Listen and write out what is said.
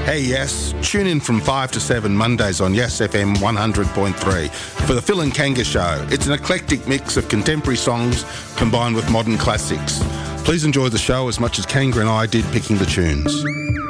Hey, yes. Tune in from 5 to 7 Mondays on Yes FM 100.3 for the Phil and Kanga Show. It's an eclectic mix of contemporary songs combined with modern classics. Please enjoy the show as much as Kanga and I did picking the tunes.